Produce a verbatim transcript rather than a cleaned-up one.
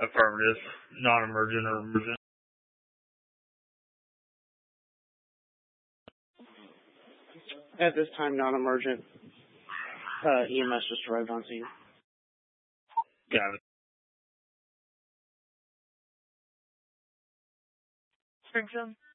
Affirmative. Non-emergent or emergent. At this time, non-emergent. Uh, E M S just arrived on scene. Got it. Springfield.